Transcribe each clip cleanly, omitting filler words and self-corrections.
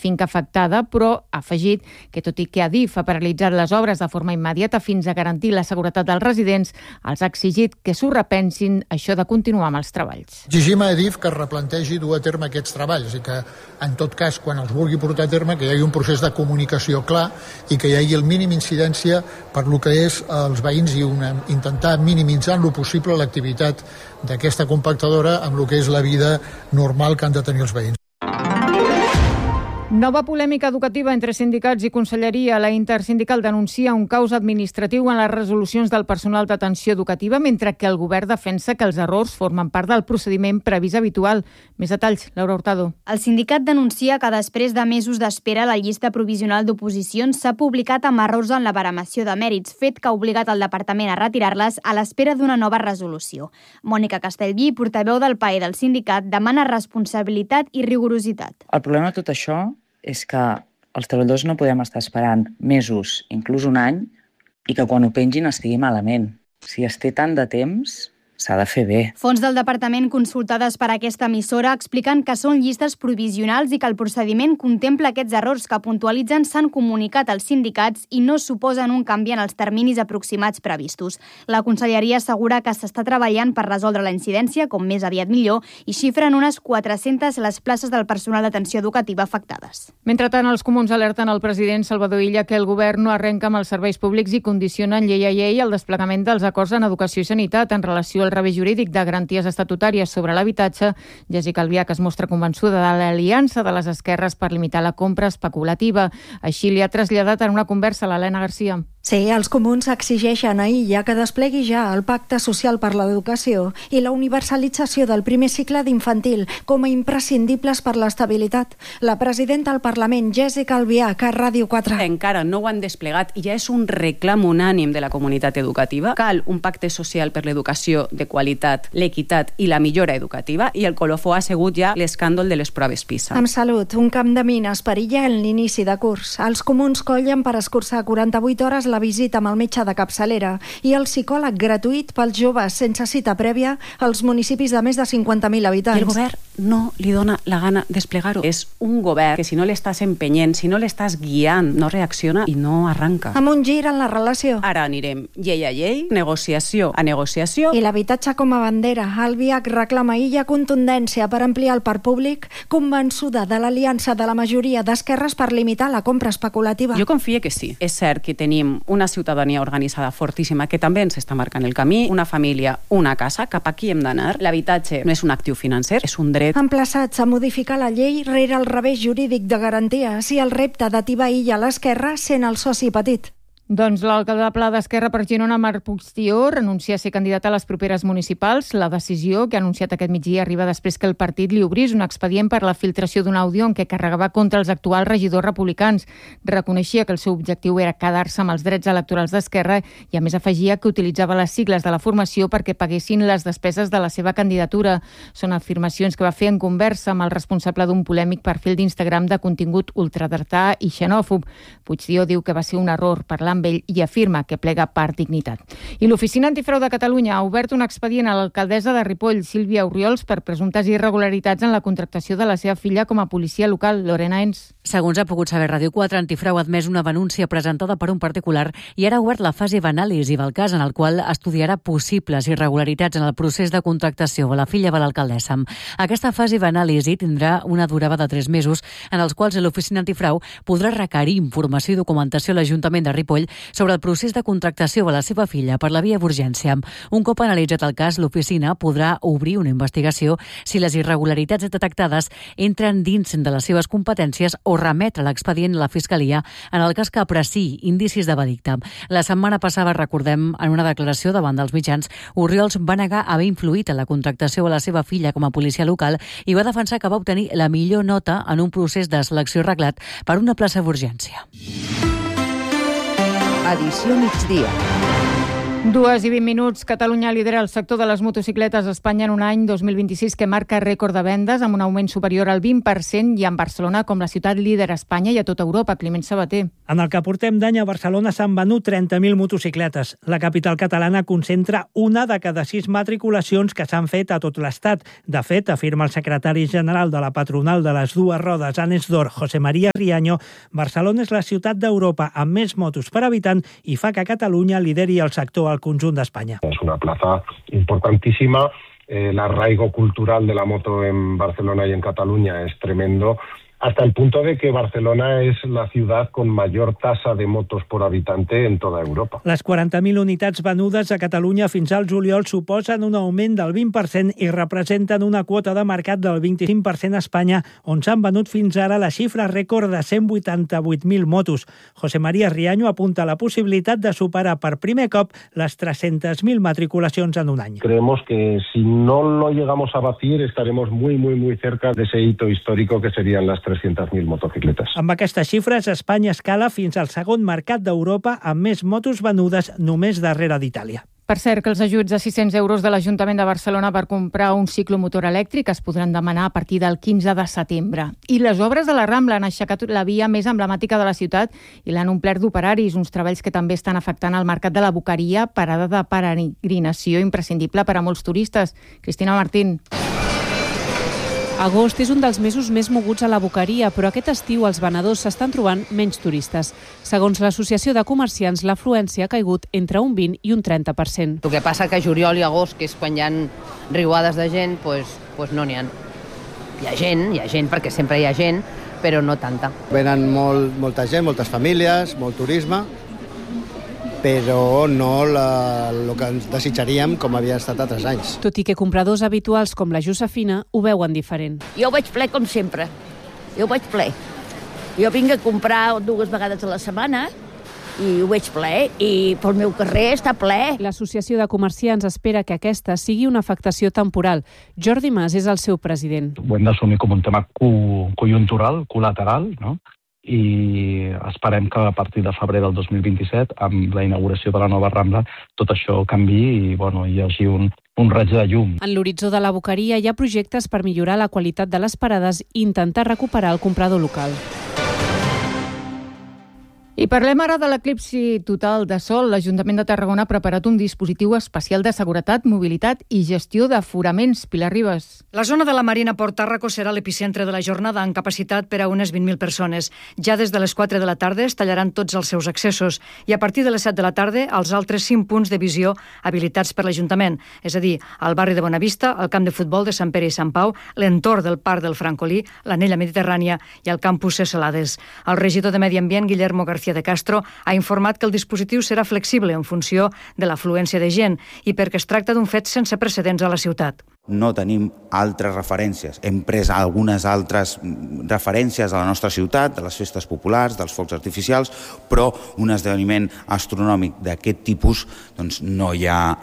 finca afectada, però ha afegit que tot i que Adif ha paralitzat les obres de forma immediata fins a garantir la seguretat dels residents, els ha exigit que s'ho repensin això de continuar amb els treballs. Exigim a Adif que replantegi dur a terme aquests treballs i que, en tot cas, quan els vulgui portar a terme, que hi hagi un procés de comunicació clar i que hi hagi el mínim incidència per lo que és els veïns i intentar minimitzar en lo possible l'activitat d'aquesta compactadora amb el que és la vida normal que han de tenir els veïns. Nova polèmica educativa entre sindicats i conselleria. La Intersindical denuncia un caos administratiu en les resolucions del personal d'atenció educativa, mentre que el govern defensa que els errors formen part del procediment previst habitual. Més detalls, Laura Hurtado. El sindicat denuncia que després de mesos d'espera la llista provisional d'oposicions s'ha publicat amb errors en la baremació de mèrits, fet que ha obligat el departament a retirar-les a l'espera d'una nova resolució. Mònica Castellví, portaveu del PAE del sindicat, demana responsabilitat i rigorositat. El problema de tot això és que els treballadors no podem estar esperant mesos, inclús un any, i que quan ho pengin estigui malament. Si es té tant de temps, s'ha de fer bé. Fonts del departament consultades per aquesta emissora expliquen que són llistes provisionals i que el procediment contempla aquests errors que puntualitzen s'han comunicat als sindicats i no suposen un canvi en els terminis aproximats previstos. La conselleria assegura que s'està treballant per resoldre la incidència, com més aviat millor, i xifren unes 400 les places del personal d'atenció educativa afectades. Mentrestant, els comuns alerten al president Salvador Illa que el govern no arrenca amb els serveis públics i condicionen llei a llei el desplegament dels acords en educació i sanitat en relació al revés jurídic de garanties estatutàries sobre l'habitatge. Jessica Albiach es mostra convençuda de l'aliança de les esquerres per limitar la compra especulativa. Així li ha traslladat en una conversa a l'Helena Garcia. Sí, els comuns exigeixen a Illa que desplegui ja el Pacte Social per l'Educació i la universalització del primer cicle d'infantil com a imprescindibles per l'estabilitat. La presidenta del Parlament, Jessica Albiach, a Ràdio 4. Encara no ho han desplegat i ja és un reclam unànim de la comunitat educativa. Cal un pacte social per l'educació de qualitat, l'equitat i la millora educativa, i el colofó ha sigut ja l'escàndol de les proves PISA. Amb salut, un camp de mines perilla en l'inici de curs. Els comuns collen per escurçar 48 hores la visita amb el metge de capçalera i el psicòleg gratuït pels joves sense cita prèvia als municipis de més de 50.000 habitants. I el govern no li dona la gana desplegar-ho. És un govern que si no l'estàs empenyent, si no l'estàs guiant, no reacciona i no arranca. Amb un gir en la relació. Ara anirem llei a llei, negociació a negociació. I l'habitatge com a bandera. Albiach reclama Illa contundència per ampliar el parc públic, convençuda de l'aliança de la majoria d'esquerres per limitar la compra especulativa. Jo confio que sí. És cert que tenim una ciutadania organitzada fortíssima que també ens està marcant el camí, una família, una casa, cap a qui hem d'anar. L'habitatge no és un actiu financer, és un dret. Emplaçats a modificar la llei rere el revés jurídic de garanties i el repte d'ativar Illa a l'esquerra sent el soci petit. Doncs l'alcalde de Pla d'Esquerra per Girona, Marc Puigtió, renuncia a ser candidat a les properes municipals. La decisió, que ha anunciat aquest migdia, arriba després que el partit li obrís un expedient per la filtració d'un àudio en què carregava contra els actuals regidors republicans. Reconeixia que el seu objectiu era quedar-se amb els drets electorals d'Esquerra i, a més, afegia que utilitzava les sigles de la formació perquè paguessin les despeses de la seva candidatura. Són afirmacions que va fer en conversa amb el responsable d'un polèmic perfil d'Instagram de contingut ultradretà i xenòfob. Puigtió diu que va ser un error parlar amb ell i afirma que plega per dignitat. I l'Oficina Antifrau de Catalunya ha obert un expedient a l'alcaldessa de Ripoll, Sílvia Orriols, per presumptes irregularitats en la contractació de la seva filla com a policia local, Lorena Ens. Segons ha pogut saber Ràdio 4, Antifrau ha admès una denúncia presentada per un particular i ara ha obert la fase d'anàlisi del cas, en el qual estudiarà possibles irregularitats en el procés de contractació de la filla de l'alcaldessa. Aquesta fase d'anàlisi tindrà una durada de 3 mesos, en els quals l'Oficina Antifrau podrà requerir informació i documentació a l'Ajuntament de Ripoll sobre el procés de contractació de la seva filla per la via d'urgència. Un cop analitzat el cas, l'oficina podrà obrir una investigació si les irregularitats detectades entren dins de les seves competències o remetre l'expedient a la Fiscalia en el cas que apreciï indicis de delicte. La setmana passada, recordem, en una declaració davant dels mitjans, Orriols va negar haver influït en la contractació de la seva filla com a policia local i va defensar que va obtenir la millor nota en un procés de selecció reglat per una plaça d'urgència. Edició migdia. 2:20. Catalunya lidera el sector de les motocicletes a Espanya en un any 2026 que marca rècord de vendes amb un augment superior al 20% i amb Barcelona com la ciutat líder a Espanya i a tota Europa. Climent Sabater. En el que portem d'any a Barcelona s'han venut 30.000 motocicletes. La capital catalana concentra una de cada 6 matriculacions que s'han fet a tot l'Estat. De fet, afirma el secretari general de la patronal de les dues rodes, Anesdor, José María Riaño, Barcelona és la ciutat d'Europa amb més motos per habitant i fa que Catalunya lideri el sector al conjunt d'Espanya. Es una plaza importantísima. El arraigo cultural de la moto en Barcelona y en Cataluña es tremendo, hasta el punto de que Barcelona es la ciudad con mayor tasa de motos por habitante en toda Europa. Les 40.000 unitats venudes a Catalunya fins al juliol suposen un augment del 20% i representen una quota de mercat del 25% a Espanya, on s'han venut fins ara la xifra rècord de 188.000 motos. José María Riaño apunta a la possibilitat de superar per primer cop les 300.000 matriculacions en un any. Creemos que si no lo llegamos a batir estaremos muy cerca de ese hito histórico que serían las 300.000 motocicletes. Amb aquestes xifres, Espanya escala fins al segon mercat d'Europa amb més motos venudes només darrere d'Itàlia. Per cert, que els ajuts de 600 euros de l'Ajuntament de Barcelona per comprar un ciclomotor elèctric es podran demanar a partir del 15 de setembre. I les obres de la Rambla han aixecat la via més emblemàtica de la ciutat i l'han omplert d'operaris, uns treballs que també estan afectant el mercat de la Boqueria, parada de peregrinació imprescindible per a molts turistes. Cristina Martín. Agost és un dels mesos més moguts a la Boqueria, però aquest estiu els venedors s'estan trobant menys turistes. Segons l'Associació de Comerciants, l'afluència ha caigut entre un 20 i un 30%. El que passa que juliol i agost, que és quan hi ha riuades de gent, pues no n'hi ha. Hi ha gent, perquè sempre hi ha gent, però no tanta. Venen molta gent, moltes famílies, molt turisme, però no el que ens desitjaríem com havia estat altres anys. Tot i que compradors habituals com la Josefina ho veuen diferent. Jo ho veig ple com sempre. Jo vinc a comprar 2 vegades a la setmana i ho veig ple, i pel meu carrer està ple. L'Associació de Comerciants espera que aquesta sigui una afectació temporal. Jordi Mas és el seu president. Ho hem d'assumir com un tema conjuntural, col·lateral, no? I esperem que a partir de febrer del 2027, amb la inauguració de la nova Rambla, tot això canviï i hi hagi un raig de llum. En l'horitzó de la Boqueria hi ha projectes per millorar la qualitat de les parades i intentar recuperar el comprador local. I parlem ara de l'eclipsi total de sol. L'Ajuntament de Tarragona ha preparat un dispositiu especial de seguretat, mobilitat i gestió d'aforaments. Pilar Ribas. La zona de la Marina Port Tàrraco serà l'epicentre de la jornada amb capacitat per a unes 20.000 persones. Ja des de les 4 de la tarda es tallaran tots els seus accessos i a partir de les 7 de la tarda els altres 5 punts de visió habilitats per l'Ajuntament, és a dir, el barri de Bonavista, el camp de futbol de Sant Pere i Sant Pau, l'entorn del Parc del Francolí, l'Anella Mediterrània i el campus Celades. El regidor de Medi Ambient, Guillermo García de Castro, ha informat que el dispositiu serà flexible en funció de l'afluència de gent i perquè es tracta d'un fet sense precedents a la ciutat. No tenim altres referències. Hem pres algunes altres referències a la nostra ciutat, de les festes populars, dels focs artificials, però un esdeveniment astronòmic d'aquest tipus no hi ha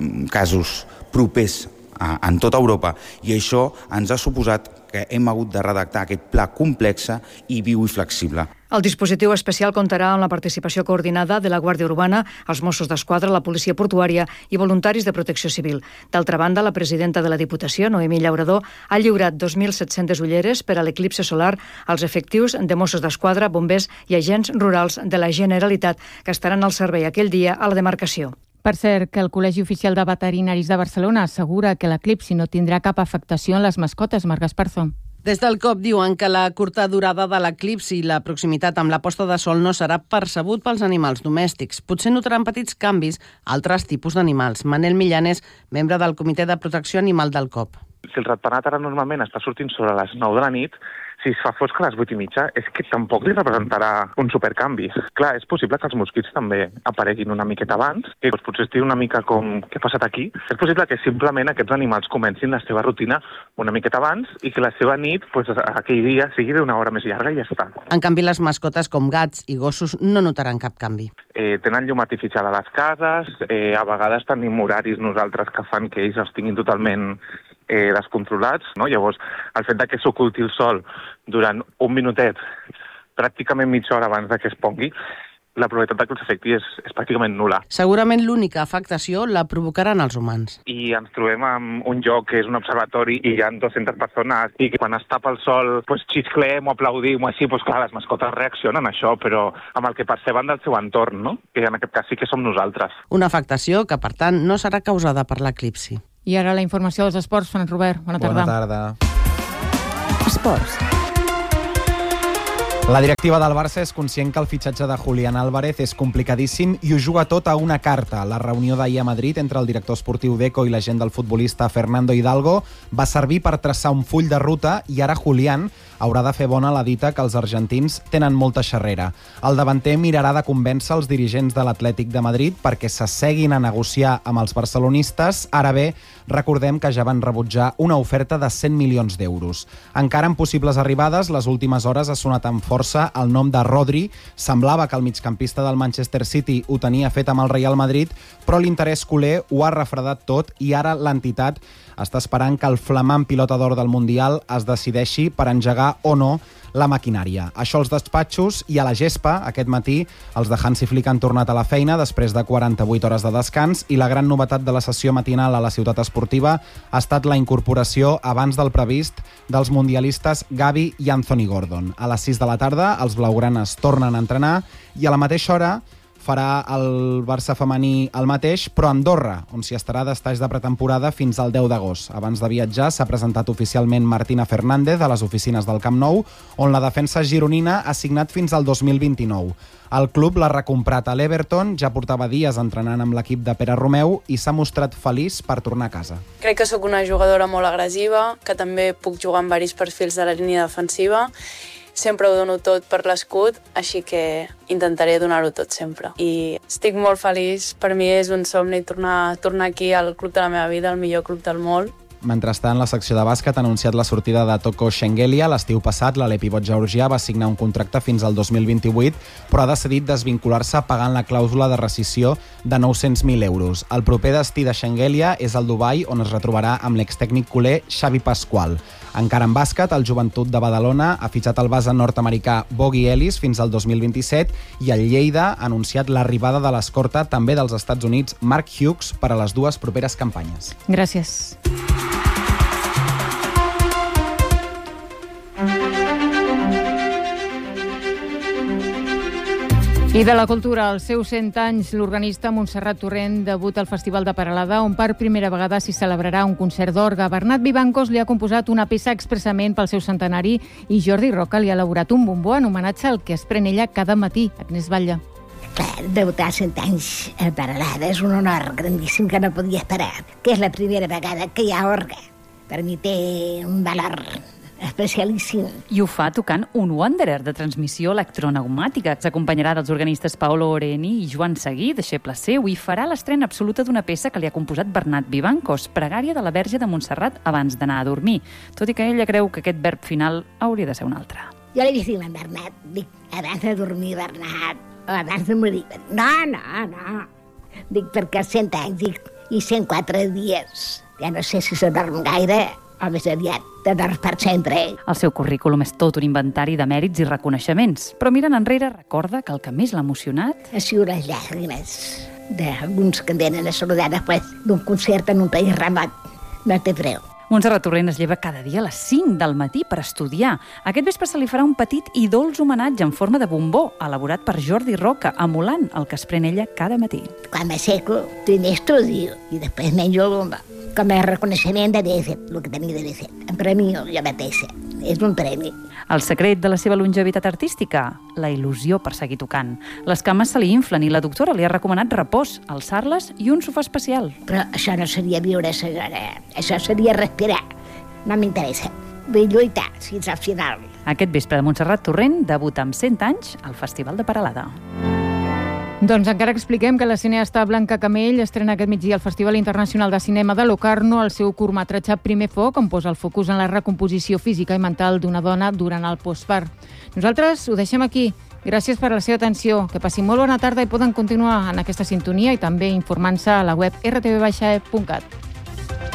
casos propers en tota Europa, i això ens ha suposat que hem hagut de redactar aquest pla complex i viu i flexible. El dispositiu especial comptarà amb la participació coordinada de la Guàrdia Urbana, els Mossos d'Esquadra, la Policia Portuària i voluntaris de Protecció Civil. D'altra banda, la presidenta de la Diputació, Noemí Llaurador, ha lliurat 2.700 ulleres per a l'eclipse solar als efectius de Mossos d'Esquadra, bombers i agents rurals de la Generalitat que estaran al servei aquell dia a la demarcació. Per cert, que el Col·legi Oficial de Veterinaris de Barcelona assegura que l'eclipsi no tindrà cap afectació en les mascotes. Marc Esparzo. Des del COP diuen que la curta durada de l'eclipsi i la proximitat amb la posta de sol no serà percebut pels animals domèstics. Potser notaran petits canvis a altres tipus d'animals. Manel Millanes, membre del Comitè de Protecció Animal del COP. Si el ratpenat ara normalment està sortint sobre les 9 de la nit, si es fa fosc a les 8:30, és que tampoc li representarà un supercanvi. Clar, és possible que els mosquits també apareguin una miqueta abans, que potser estigui una mica com què ha passat aquí. És possible que simplement aquests animals comencin la seva rutina una miqueta abans i que la seva nit, aquell dia, sigui d'una hora més llarga i ja està. En canvi, les mascotes com gats i gossos no notaran cap canvi. Tenen llum artificial a les cases, a vegades tenim horaris nosaltres que fan que ells estiguin totalment descontrolats, no? Llavors, el fet que s'oculti el sol durant un minutet, pràcticament mitja hora abans que es pongui, la probabilitat que els afecti és pràcticament nul·la. Segurament l'única afectació la provocaran els humans. I ens trobem en un lloc que és un observatori i hi ha 200 persones i que quan es tapa el sol xisclem o aplaudim o així, clar, les mascotes reaccionen a això, però amb el que perceben del seu entorn, no? Que en aquest cas sí que som nosaltres. Una afectació que, per tant, no serà causada per l'eclipsi. I ara la informació dels esports, Fran Robert. Bona tarda. Bona tarda. Esports. La directiva del Barça és conscient que el fitxatge de Julián Álvarez és complicadíssim i ho juga tot a una carta. La reunió d'ahir a Madrid entre el director esportiu d'Eco i l'agent del futbolista Fernando Hidalgo va servir per traçar un full de ruta i ara Julián haurà de fer bona la dita que els argentins tenen molta xerrera. El davanter mirarà de convèncer els dirigents de l'Atlètic de Madrid perquè s'asseguin a negociar amb els barcelonistes. Ara bé, recordem que ja van rebutjar una oferta de 100 milions d'euros. Encara en possibles arribades, les últimes hores ha sonat amb força el nom de Rodri. Semblava que el migcampista del Manchester City ho tenia fet amb el Real Madrid, però l'interès culer ho ha refredat tot i ara l'entitat està esperant que el flamant pilota d'or del Mundial es decideixi per engegar o no la maquinària. Això als despatxos i a la gespa. Aquest matí els de Hansi Flick han tornat a la feina després de 48 hores de descans i la gran novetat de la sessió matinal a la ciutat esportiva ha estat la incorporació abans del previst dels mundialistes Gavi i Anthony Gordon. A les 6 de la tarda els blaugranes tornen a entrenar i a la mateixa hora farà el Barça femení el mateix, però a Andorra, on s'hi estarà d'estaix de pretemporada fins al 10 d'agost. Abans de viatjar s'ha presentat oficialment Martina Fernández a les oficines del Camp Nou, on la defensa gironina ha signat fins al 2029. El club l'ha recomprat a l'Everton, ja portava dies entrenant amb l'equip de Pere Romeu i s'ha mostrat feliç per tornar a casa. Crec que sóc una jugadora molt agressiva, que també puc jugar amb diversos perfils de la línia defensiva. Sempre ho dono tot per l'escut, així que intentaré donar-ho tot sempre. I estic molt feliç, per mi és un somni tornar aquí al club de la meva vida, el millor club del món. Mentrestant, la secció de bàsquet ha anunciat la sortida de Toko Shengelia. L'estiu passat, l'Ale pivot georgià va signar un contracte fins al 2028, però ha decidit desvincular-se pagant la clàusula de rescissió de 900.000 euros. El proper destí de Shengelia és el Dubai, on es retrobarà amb l'extècnic culer Xavi Pasqual. Encara en bàsquet, el Joventut de Badalona ha fitxat el base nord-americà Bogi Ellis fins al 2027 i el Lleida ha anunciat l'arribada de l'escorta també dels Estats Units Mark Hughes per a les dues properes campanyes. Gràcies. I de la cultura, als seus 100 anys, l'organista Montserrat Torrent debuta al Festival de Peralada, on per primera vegada s'hi celebrarà un concert d'orgue. Bernat Vivancos li ha composat una peça expressament pel seu centenari i Jordi Roca li ha elaborat un bombó en homenatge al que es pren ella cada matí. Agnès Batlle. Clar, debutar 100 anys a Peralada és un honor grandíssim que no podia esperar, que és la primera vegada que hi ha orgue. Per mi té un valor especialíssim. I ho fa tocant un Wanderer de transmissió electroneumàtica. S'acompanyarà dels organistes Paolo Oreni i Joan Seguí, deixeble seu, i farà l'estrena absoluta d'una peça que li ha composat Bernat Vivancos, Pregària de la Verge de Montserrat abans d'anar a dormir, tot i que ella creu que aquest verb final hauria de ser un altre. Jo l'he vist dir a Bernat, dic, abans de dormir, Bernat, o abans de morir. No. Dic, perquè 100 anys, dic, i 104 dies. Ja no sé si s'adorm gaire, o més aviat, t'adorms per sempre. El seu currículum és tot un inventari de mèrits i reconeixements, però mirant enrere recorda que el que més l'ha emocionat ha sigut les llàgrimes d'alguns que em venen a saludar després d'un concert en un país remat. No té preu. Montserrat Torrent es lleva cada dia a les 5 del matí per estudiar. Aquest vespre se li farà un petit i dolç homenatge en forma de bombó, elaborat per Jordi Roca, emulant el que es pren ella cada matí. Quan m'aixeco, primer estudio i després menjo el bombó. Com a reconeixement d'haver fet el que tenia d'haver fet. Em premio jo mateixa. És un premi. El secret de la seva longevitat artística? La il·lusió per seguir tocant. Les cames se li inflen i la doctora li ha recomanat repòs, alçar-les i un sofà especial. Però això no seria viure, senyora. Això seria respirar. No m'interessa. Vull lluitar fins al final. Aquest vespre de Montserrat Torrent debuta amb 100 anys al Festival de Peralada. Doncs encara expliquem que la cineasta Blanca Camell estrena aquest migdia al Festival Internacional de Cinema de Locarno el seu curtmetratge Primer Foc, on posa el focus en la recomposició física i mental d'una dona durant el postpart. Nosaltres ho deixem aquí. Gràcies per la seva atenció. Que passin molt bona tarda i poden continuar en aquesta sintonia i també informant-se a la web rtv-cat.